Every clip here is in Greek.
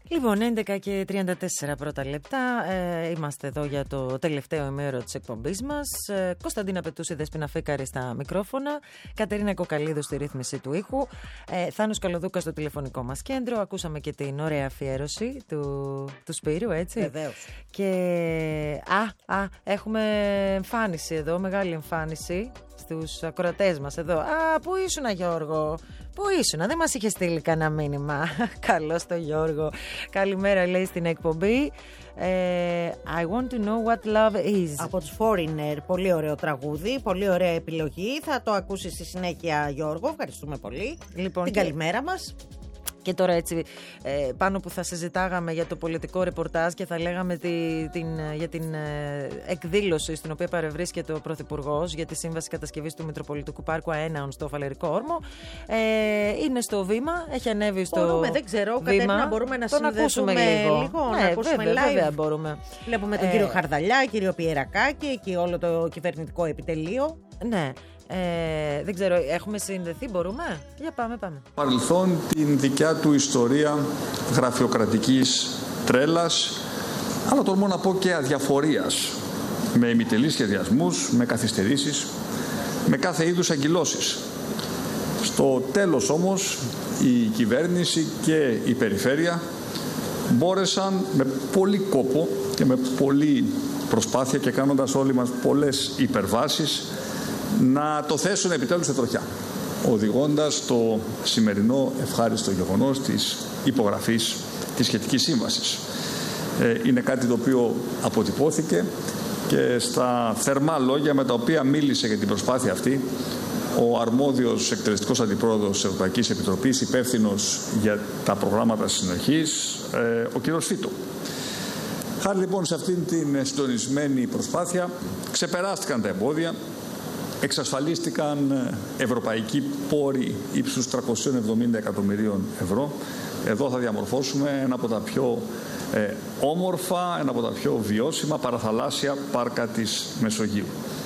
Λοιπόν, 11 και 34 πρώτα λεπτά. Είμαστε εδώ για το τελευταίο ημέρο της εκπομπής μας. Κωνσταντίνα Πετούση, Δέσποινα Φίκαρη στα μικρόφωνα. Κατερίνα Κοκαλίδου στη ρύθμιση του ήχου. Θάνος Καλοδούκα στο τηλεφωνικό μας κέντρο. Ακούσαμε και την ωραία αφιέρωση του Σπύρου, έτσι. Βεβαίως. Και έχουμε εμφάνιση εδώ, μεγάλη εμφάνιση στους ακροατές μας εδώ. Πού ήσουνα, Γιώργο? Πού ήσουνα? Δεν μας είχε στείλει κανένα μήνυμα. Καλώς το Γιώργο. Καλημέρα, λέει στην εκπομπή. I want to know what love is. Από τους Foreigner, πολύ ωραίο τραγούδι, πολύ ωραία επιλογή. Θα το ακούσεις στη συνέχεια, Γιώργο. Ευχαριστούμε πολύ. Λοιπόν, την καλημέρα μας. Και τώρα έτσι πάνω που θα συζητάγαμε για το πολιτικό ρεπορτάζ και θα λέγαμε για την εκδήλωση στην οποία παρευρίσκεται ο Πρωθυπουργός για τη σύμβαση κατασκευής του Μητροπολιτικού Πάρκου Αέναων στο Φαλερικό Όρμο, είναι στο βήμα, έχει ανέβει στο μπορούμε, δεν ξέρω, βήμα. Κατερίνα, μπορούμε να τον συνδέσουμε λίγο, ναι, να ακούσουμε live. Βέβαια μπορούμε. Βλέπουμε τον κύριο Χαρδαλιά, κύριο Πιερακάκη και όλο το κυβερνητικό επιτελείο. Ναι. Δεν ξέρω, έχουμε συνδεθεί, μπορούμε? Για πάμε. Παρελθόν την δικιά του ιστορία γραφειοκρατικής τρέλας, αλλά τολμώ να πω και αδιαφορίας, με ημιτελείς σχεδιασμούς, με καθυστερήσεις, με κάθε είδους αγκυλώσεις. Στο τέλος όμως η κυβέρνηση και η περιφέρεια μπόρεσαν με πολύ κόπο και με πολύ προσπάθεια και κάνοντας όλοι μας πολλές υπερβάσεις να το θέσουν επιτέλους σε τροχιά, οδηγώντας το σημερινό ευχάριστο γεγονός της υπογραφής της σχετικής σύμβασης. Είναι κάτι το οποίο αποτυπώθηκε και στα θερμά λόγια με τα οποία μίλησε για την προσπάθεια αυτή ο αρμόδιος εκτελεστικός αντιπρόεδρος της Ευρωπαϊκής Επιτροπής, υπεύθυνος για τα προγράμματα συνοχής, ο κ. Φίτο. Χάρη λοιπόν σε αυτήν την συντονισμένη προσπάθεια ξεπεράστηκαν τα εμπόδια, εξασφαλίστηκαν ευρωπαϊκοί πόροι ύψους 370 εκατομμυρίων ευρώ. Εδώ θα διαμορφώσουμε ένα από τα πιο όμορφα, ένα από τα πιο βιώσιμα παραθαλάσσια πάρκα της Μεσογείου.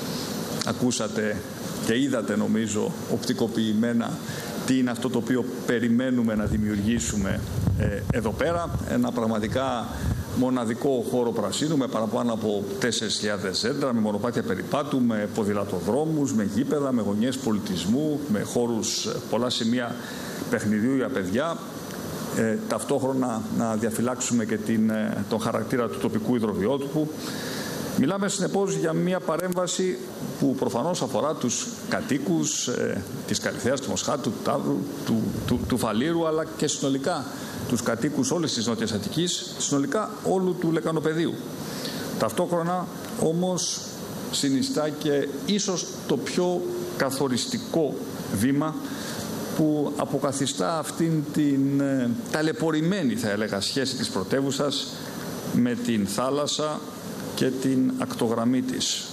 Ακούσατε και είδατε, νομίζω, οπτικοποιημένα τι είναι αυτό το οποίο περιμένουμε να δημιουργήσουμε εδώ πέρα. Ένα πραγματικά μοναδικό χώρο πρασίνου με παραπάνω από 4.000 δέντρα, με μονοπάτια περιπάτου, με ποδηλατοδρόμους, με γήπεδα, με γωνιές πολιτισμού, με χώρους, πολλά σημεία παιχνιδιού για παιδιά. Ταυτόχρονα να διαφυλάξουμε και τον χαρακτήρα του τοπικού υδροβιότοπου. Μιλάμε συνεπώς για μια παρέμβαση που προφανώς αφορά τους κατοίκους της Καλιθέας, του Μοσχάτου, του Ταύρου, του Φαλήρου, αλλά και συνολικά τους κατοίκους όλης της Νότιας Αττικής, συνολικά όλου του λεκανοπεδίου. Ταυτόχρονα όμως συνιστά και ίσως το πιο καθοριστικό βήμα που αποκαθιστά αυτήν την ταλαιπωρημένη, θα έλεγα, σχέση της πρωτεύουσας με την θάλασσα και την ακτογραμμή της.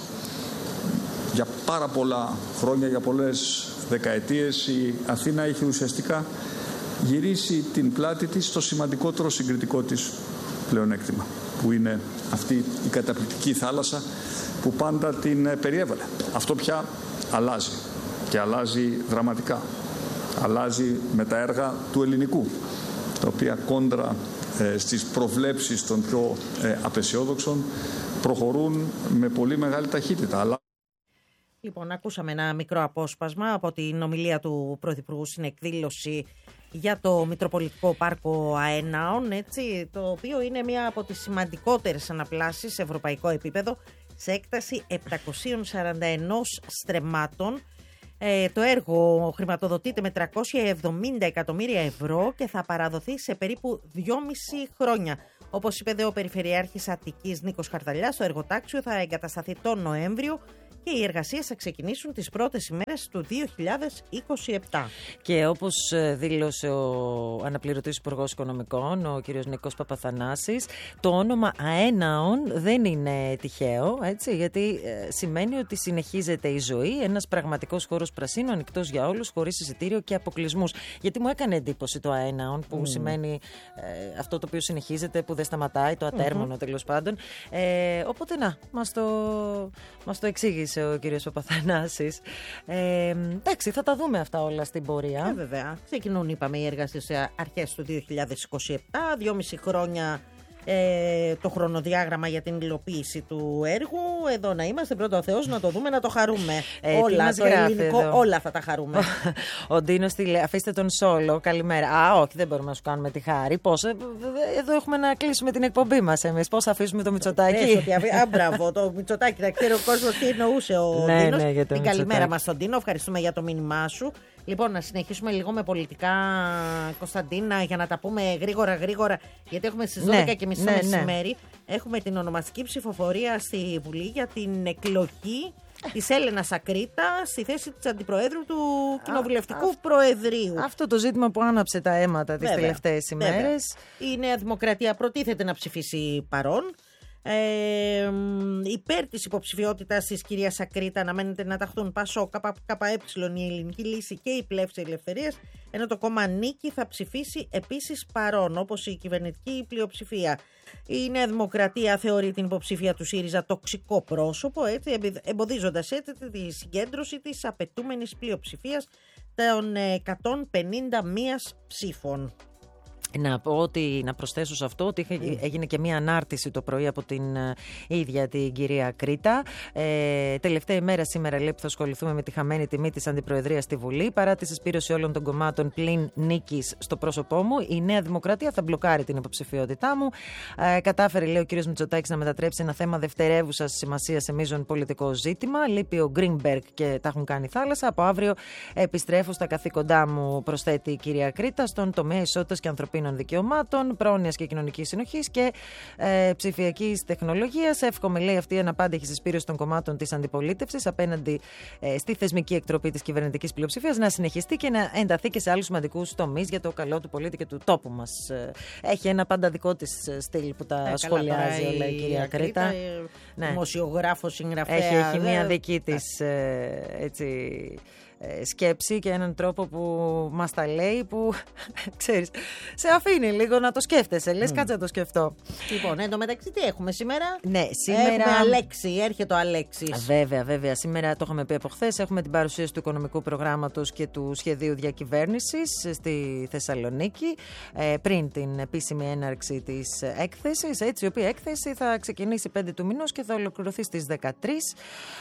Για πάρα πολλά χρόνια, για πολλές δεκαετίες, η Αθήνα έχει ουσιαστικά γυρίσει την πλάτη της στο σημαντικότερο συγκριτικό της πλεονέκτημα, που είναι αυτή η καταπληκτική θάλασσα που πάντα την περιέβαλε. Αυτό πια αλλάζει και αλλάζει δραματικά. Αλλάζει με τα έργα του ελληνικού, τα οποία κόντρα στις προβλέψεις των πιο απεσιόδοξων προχωρούν με πολύ μεγάλη ταχύτητα. Λοιπόν, ακούσαμε ένα μικρό απόσπασμα από την ομιλία του Πρωθυπουργού στην εκδήλωση για το Μητροπολιτικό Πάρκο Αέναων, έτσι, το οποίο είναι μία από τις σημαντικότερες αναπλάσεις σε ευρωπαϊκό επίπεδο, σε έκταση 741 στρεμμάτων. Το έργο χρηματοδοτείται με 370 εκατομμύρια ευρώ και θα παραδοθεί σε περίπου 2,5 χρόνια. Όπως είπε ο Περιφερειάρχης Αττικής Νίκος Χαρδαλιάς, το εργοτάξιο θα εγκατασταθεί τον Νοέμβριο και οι εργασίες θα ξεκινήσουν τις πρώτες ημέρες του 2027. Και όπως δήλωσε ο αναπληρωτής Υπουργός Οικονομικών, ο κ. Νίκος Παπαθανάσης, το όνομα Αέναων δεν είναι τυχαίο, έτσι, γιατί σημαίνει ότι συνεχίζεται η ζωή, ένας πραγματικός χώρος πρασίνου, ανοιχτός για όλους, χωρίς εισιτήριο και αποκλεισμούς. Γιατί μου έκανε εντύπωση το Αέναων, που σημαίνει αυτό το οποίο συνεχίζεται, που δεν σταματάει, το ατέρμονο τέλος πάντων. Οπότε να, μας το εξήγησε απάντησε ο κύριος Παπαθανάσης. Εντάξει, θα τα δούμε αυτά όλα στην πορεία. Βέβαια. Ξεκινούν, είπαμε, οι εργασίες αρχές του 2027, 2,5 χρόνια. Το χρονοδιάγραμμα για την υλοποίηση του έργου. Εδώ να είμαστε, πρώτα ο Θεός, να το δούμε, να το χαρούμε. Όλα, το ελληνικό, εδώ. Όλα θα τα χαρούμε. Ο Ντίνος τι λέει, αφήστε τον Σόλο, καλημέρα. Όχι, δεν μπορούμε να σου κάνουμε τη χάρη. Πώς, εδώ έχουμε να κλείσουμε την εκπομπή μας εμείς. Πώς αφήσουμε το Μητσοτάκη. Μπράβο, το Μητσοτάκη, να ξέρει ο κόσμος τι εννοούσε ο Ντίνος. Την καλημέρα μας στον Ντίνο, ευχαριστούμε για το μήνυμά σου. Λοιπόν, να συνεχίσουμε λίγο με πολιτικά, Κωνσταντίνα, για να τα πούμε γρήγορα, γιατί έχουμε στις 12:30 το μεσημέρι. Έχουμε την ονομαστική ψηφοφορία στη Βουλή για την εκλογή της Έλενας Ακρίτα στη θέση της Αντιπροέδρου του Κοινοβουλευτικού Προεδρίου. Αυτό το ζήτημα που άναψε τα αίματα τις τελευταίες ημέρες. Η Νέα Δημοκρατία προτίθεται να ψηφίσει παρόν. Υπέρ της υποψηφιότητας της κυρίας Ακρίτα αναμένεται να ταχθούν ΠΑΣΟΚ, ΚΚΕ, η Ελληνική Λύση και η Πλεύση Ελευθερίας, ενώ το κόμμα Νίκη θα ψηφίσει επίσης παρόν, όπως η κυβερνητική πλειοψηφία. Η Νέα Δημοκρατία θεωρεί την υποψήφια του ΣΥΡΙΖΑ τοξικό πρόσωπο, έτσι, εμποδίζοντας έτσι τη συγκέντρωση της απαιτούμενης πλειοψηφίας των 151 ψήφων. Να προσθέσω σε αυτό ότι έγινε και μία ανάρτηση το πρωί από την ίδια την κυρία Κρήτα. Τελευταία ημέρα σήμερα, λέει, που θα ασχοληθούμε με τη χαμένη τιμή της Αντιπροεδρίας στη Βουλή. Παρά τη συσπήρωση όλων των κομμάτων πλην Νίκης στο πρόσωπό μου, η Νέα Δημοκρατία θα μπλοκάρει την υποψηφιότητά μου. Κατάφερε, λέει, ο κύριος Μητσοτάκης να μετατρέψει ένα θέμα δευτερεύουσας σημασίας σε μείζον πολιτικό ζήτημα. Λείπει ο Γκρίνμπεργκ και τα έχουν κάνει θάλασσα. Από αύριο επιστρέφω στα καθήκοντά μου, προσθέτει η κυρία Κρήτα, στον τομέα ισότητας και ανθρωπίνων δικαιωμάτων, πρόνοιας και κοινωνικής συνοχής και ψηφιακής τεχνολογίας. Εύχομαι, λέει, αυτή η αναπάντεχη συσπήρωση των κομμάτων της αντιπολίτευσης απέναντι στη θεσμική εκτροπή της κυβερνητικής πλειοψηφίας να συνεχιστεί και να ενταθεί και σε άλλους σημαντικούς τομείς για το καλό του πολίτη και του τόπου μας. Έχει ένα πάντα δικό της στυλ που τα σχολιάζει όλα η κυρία Κρήτα. Δημοσιογράφος, συγγραφέα. Έχει μια δική της σκέψη και έναν τρόπο που μας τα λέει, που ξέρεις, σε αφήνει λίγο να το σκέφτεσαι. Λες, κάτσε να το σκεφτώ. Λοιπόν, εντωμεταξύ τι έχουμε σήμερα? Ναι, σήμερα έχουμε Αλέξη, έρχεται ο Αλέξης. Βέβαια. Σήμερα το είχαμε πει από χθες. Έχουμε την παρουσίαση του οικονομικού προγράμματος και του σχεδίου διακυβέρνησης στη Θεσσαλονίκη, πριν την επίσημη έναρξη της έκθεσης. Έτσι, η οποία έκθεση θα ξεκινήσει 5 του μηνός και θα ολοκληρωθεί στις 13.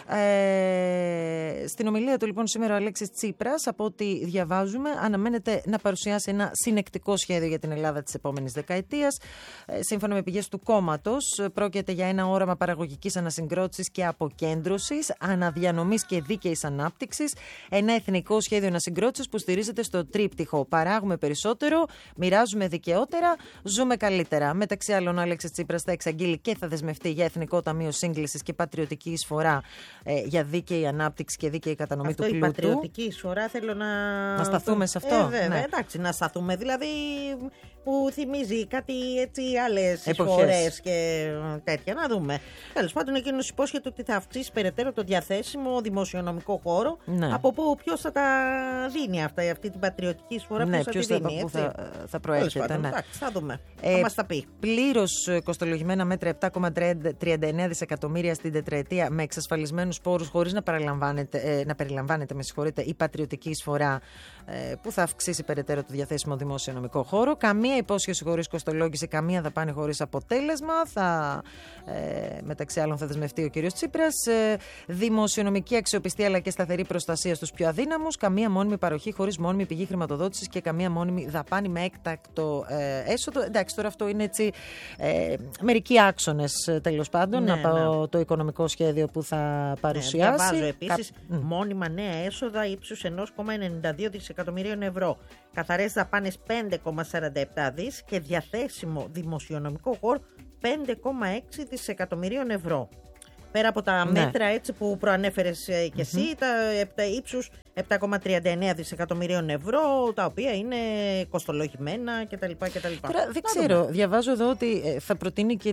Στην ομιλία του, λοιπόν, σήμερα ο Αλέξης Τσίπρας, από ό,τι διαβάζουμε, αναμένεται να παρουσιάσει ένα συνεκτικό σχέδιο για την Ελλάδα της επόμενης δεκαετίας. Σύμφωνα με πηγές του κόμματος, πρόκειται για ένα όραμα παραγωγικής ανασυγκρότησης και αποκέντρωσης, αναδιανομής και δίκαιης ανάπτυξης. Ένα εθνικό σχέδιο ανασυγκρότησης που στηρίζεται στο τρίπτυχο: παράγουμε περισσότερο, μοιράζουμε δικαιότερα, ζούμε καλύτερα. Μεταξύ άλλων, ο Αλέξης Τσίπρας θα εξαγγείλει και θα δεσμευτεί για Εθνικό Ταμείο Σύγκλησης και πατριωτική εισφορά για δίκαιη ανάπτυξη και δίκαιη κατανομή του πλούτου. Πατριωτική εισφορά θέλω να σταθούμε σε αυτό. Βέβαια, εντάξει, να σταθούμε. Δηλαδή, που θυμίζει κάτι έτσι, άλλες εισφορές και τέτοια. Να δούμε. Τέλος πάντων, εκείνος υπόσχεται ότι θα αυξήσει περαιτέρω το διαθέσιμο δημοσιονομικό χώρο. Ναι. Από πού, ποιος θα τα δίνει αυτή την πατριωτική εισφορά, ποιος θα τη δίνει. Θα προέρχεται. Πάντων, εντάξει, θα δούμε. Θα μας τα πει. Πλήρως κοστολογημένα μέτρα 7,39 δισεκατομμύρια στην τετραετία με εξασφαλισμένους πόρους, χωρίς να περιλαμβάνεται, η πατριωτική εισφορά που θα αυξήσει περαιτέρω το διαθέσιμο δημοσιονομικό χώρο. Καμία υπόσχεση χωρίς κοστολόγηση, καμία δαπάνη χωρίς αποτέλεσμα. Μεταξύ άλλων θα δεσμευτεί ο κ. Τσίπρας. Δημοσιονομική αξιοπιστία αλλά και σταθερή προστασία στους πιο αδύναμους. Καμία μόνιμη παροχή χωρίς μόνιμη πηγή χρηματοδότησης και καμία μόνιμη δαπάνη με έκτακτο έσοδο. Εντάξει, τώρα αυτό είναι έτσι μερικοί άξονες, τέλος πάντων, από το οικονομικό σχέδιο που θα παρουσιάσει. Διαβάζω επίσης μόνιμα νέα έσοδα ύψους 1,92 δισεκατομμυρίων ευρώ. Καθαρές δαπάνες 5,47 δις και διαθέσιμο δημοσιονομικό χώρο 5,6 δισεκατομμυρίων ευρώ. Πέρα από τα μέτρα, έτσι, που προανέφερες και εσύ, τα ύψους 7,39 δισεκατομμυρίων ευρώ, τα οποία είναι κοστολογημένα κτλ. Τώρα δεν ξέρω, διαβάζω εδώ ότι θα προτείνει και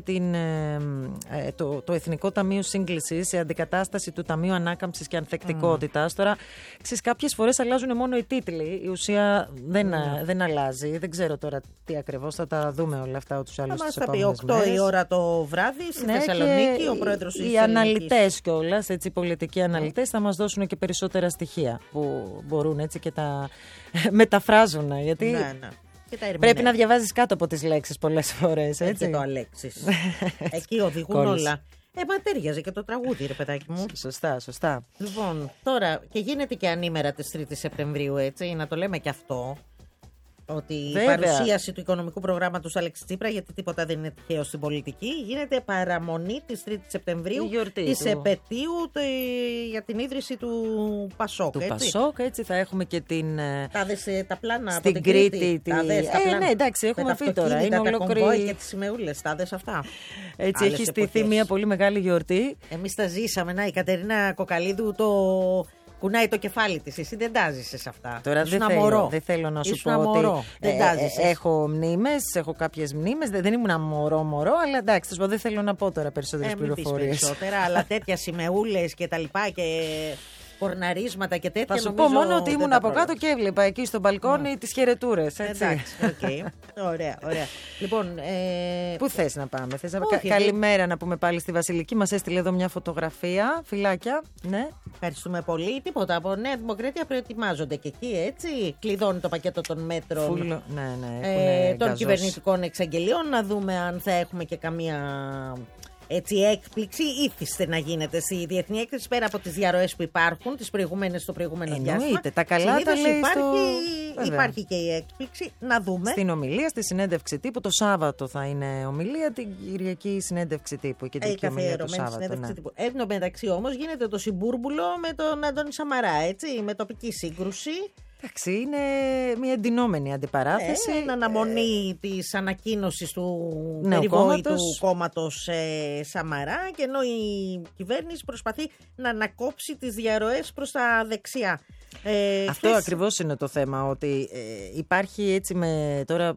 το Εθνικό Ταμείο Σύγκλησης σε αντικατάσταση του Ταμείου Ανάκαμψης και Ανθεκτικότητας. Τώρα, ξέρεις, κάποιες φορές αλλάζουν μόνο οι τίτλοι, η ουσία δεν αλλάζει. Δεν ξέρω τώρα τι ακριβώς, θα τα δούμε όλα αυτά ούτως ή άλλως στις επόμενες μέρες. Θα πει 8 η ώρα το βράδυ στη Θεσσαλονίκη, ο πρόεδρος της οι αναλυτές κιόλας, έτσι, οι πολιτικοί αναλυτές θα μας δώσουν και περισσότερα στοιχεία που μπορούν έτσι και τα μεταφράζουν. Γιατί πρέπει να διαβάζεις κάτω από τις λέξεις πολλές φορές. Έτσι και το Αλέξης. Εκεί οδηγούν όλα. Μα τέριαζε και το τραγούδι, ρε παιδάκι μου. Σωστά. Λοιπόν, τώρα και γίνεται και ανήμερα της 3ης Σεπτεμβρίου, έτσι, να το λέμε και αυτό. Ότι η παρουσίαση του οικονομικού προγράμματος Αλέξη Τσίπρα, γιατί τίποτα δεν είναι τυχαίο στην πολιτική, γίνεται παραμονή της 3ης Σεπτεμβρίου, της επετείου για την ίδρυση του Πασόκ. Του Πασόκ, έτσι θα έχουμε και την. Τα πλάνα στην από την Κρήτη. Ναι, εντάξει, έχουμε πει τώρα. Είναι ολόκληρη. Και τις σημεούλες, τα δες αυτά. Έτσι έχει στηθεί μια πολύ μεγάλη γιορτή. Εμείς τα ζήσαμε. Η Κατερίνα Κοκαλίδου κουνάει το κεφάλι της. Εσύ δεν τάζεις σε αυτά. Τώρα δεν θέλω να σου πω ότι έχω μνήμες, έχω κάποιες μνήμες. Δεν ήμουν μωρό, αλλά εντάξει, δεν θέλω να πω τώρα περισσότερες πληροφορίες. Περισσότερα, αλλά τέτοια σημεούλες και τα λοιπά και κορναρίσματα και τέτοια. Θα σου πω μόνο ότι ήμουν από κάτω και έβλεπα εκεί στο μπαλκόνι τις χαιρετούρες. Εντάξει, ωραία. Λοιπόν, πού θες να πάμε? Καλημέρα να πούμε πάλι στη Βασιλική. Μας έστειλε εδώ μια φωτογραφία. Φιλάκια. Ναι. Ευχαριστούμε πολύ. Τίποτα από Νέα Δημοκρατία προετοιμάζονται και εκεί, έτσι. Κλειδώνει το πακέτο των μέτρων των κυβερνητικών εξαγγελιών. Να δούμε αν θα έχουμε και καμία έτσι έκπληξη. Ήθιστε να γίνεται στη διεθνή έκθεση πέρα από τις διαρροές που υπάρχουν το προηγούμενο διάστημα. Εννοείται, τα καλά τα λέει υπάρχει και η έκπληξη. Να δούμε. Στην ομιλία, στη συνέντευξη τύπου, το Σάββατο θα είναι ομιλία, την Κυριακή συνέντευξη τύπου. Και την ομιλία το Σάββατο. Εν τω μεταξύ όμως γίνεται το συμπούρμπουλο με τον Αντώνη Σαμαρά, έτσι, με τοπική σύγκρουση. Εντάξει, είναι μια εντυνόμενη αντιπαράθεση. Είναι αναμονή της ανακοίνωσης του περιβόητου κόμματος Σαμαρά, και ενώ η κυβέρνηση προσπαθεί να ανακόψει τις διαρροές προς τα δεξιά. Αυτό ακριβώς είναι το θέμα, ότι υπάρχει έτσι τώρα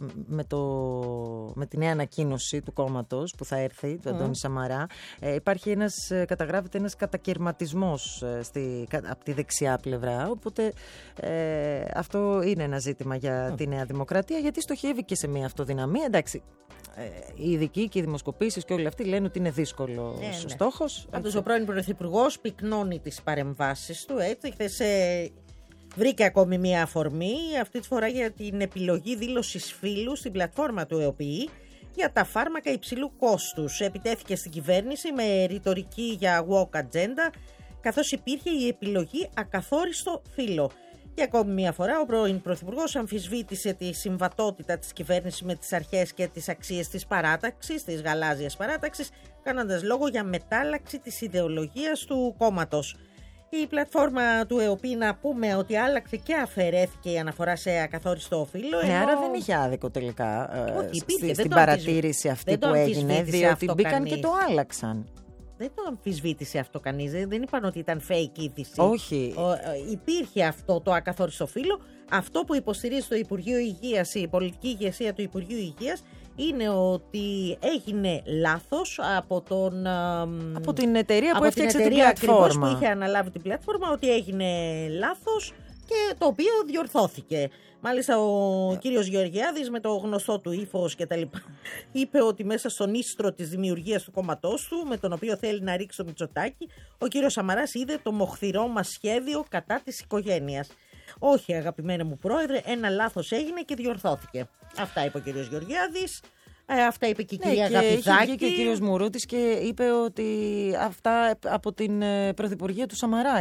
με τη νέα ανακοίνωση του κόμματος που θα έρθει, του Αντώνη Σαμαρά, καταγράφεται ένας κατακαιρματισμός από τη δεξιά πλευρά, οπότε αυτό είναι ένα ζήτημα για τη Νέα Δημοκρατία, γιατί στοχεύει και σε μια αυτοδυναμία. Εντάξει, οι ειδικοί και οι δημοσκοπήσεις και όλοι αυτοί λένε ότι είναι δύσκολος ο στόχος. Πάντως ο πρώην Πρωθυπουργός πυκνώνει τις παρεμβάσεις του. Έτσι, χθες βρήκε ακόμη μια αφορμή, αυτή τη φορά για την επιλογή δήλωσης φύλου στην πλατφόρμα του ΕΟΠΗ για τα φάρμακα υψηλού κόστους. Επιτέθηκε στην κυβέρνηση με ρητορική για woke agenda, καθώς υπήρχε η επιλογή ακαθόριστο φύλο. Και ακόμη μια φορά ο πρώην Πρωθυπουργός αμφισβήτησε τη συμβατότητα της κυβέρνησης με τις αρχές και τις αξίες της παράταξης, της γαλάζιας παράταξης, κάνοντας λόγο για μετάλλαξη της ιδεολογίας του κόμματος. Η πλατφόρμα του ΕΟΠΗ, να πούμε ότι άλλαξε και αφαιρέθηκε η αναφορά σε ακαθόριστο φύλο. Ναι, άρα δεν είχε άδικο τελικά στην παρατήρηση αυτή που έγινε, διότι μπήκαν και το άλλαξαν. Δεν το αμφισβήτησε αυτό κανείς. Δεν είπαν ότι ήταν fake είδηση. Όχι. Υπήρχε αυτό το ακαθόριστο φύλο. Αυτό που υποστηρίζει το Υπουργείο Υγείας, η πολιτική ηγεσία του Υπουργείου Υγείας, είναι ότι έγινε λάθος από την εταιρεία που έφτιαξε την πλατφόρμα. Που είχε αναλάβει την πλατφόρμα, ότι έγινε λάθος και το οποίο διορθώθηκε. Μάλιστα ο κύριος Γεωργιάδης, με το γνωστό του ύφος και τα λοιπά, είπε ότι μέσα στον ίστρο της δημιουργίας του κόμματός του, με τον οποίο θέλει να ρίξει το Μητσοτάκη, ο κύριος Σαμαράς είδε το μοχθηρό μας σχέδιο κατά της οικογένειας. Όχι, αγαπημένη μου πρόεδρε, ένα λάθος έγινε και διορθώθηκε. Αυτά είπε ο κύριος Γεωργιάδης. Αυτά είπε και η κυρία Γαπηδάκη. Και ο κύριος Μουρούτης και είπε ότι αυτά από την πρωθυπουργία του Σαμαρά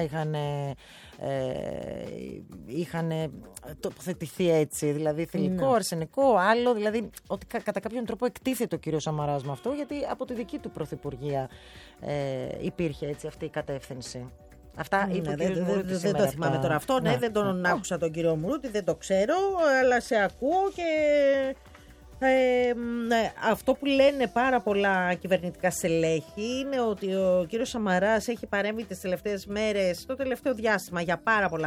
είχαν τοποθετηθεί έτσι, δηλαδή θηλυκό, αρσενικό, άλλο, δηλαδή ότι κατά κάποιον τρόπο εκτίθεται ο κύριος Σαμαράς με αυτό, γιατί από τη δική του πρωθυπουργία υπήρχε έτσι αυτή η κατεύθυνση. Αυτά είπε ο κύριος Μουρούτης. Δεν το θυμάμαι τώρα αυτό, δεν τον άκουσα τον κύριο Μουρούτη, δεν το ξέρω, αλλά σε ακούω και... αυτό που λένε πάρα πολλά κυβερνητικά στελέχη είναι ότι ο κύριος Σαμαράς έχει παρέμβει τις τελευταίες μέρες, το τελευταίο διάστημα, για πάρα πολλά